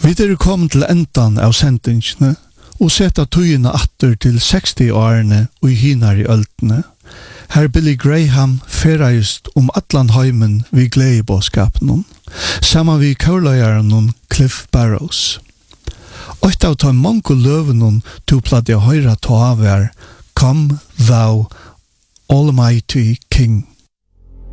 Vi kommet til endan av sendingsene og setta tøyene atter til 60-årene og i hinar i øltene. Her Billy Graham ferreist atlan heimen vi gledebåskapen, saman vi kaulajaren Cliff Barrows. Og av ta mange løven to platt jeg høyra ta av Come thou Almighty King.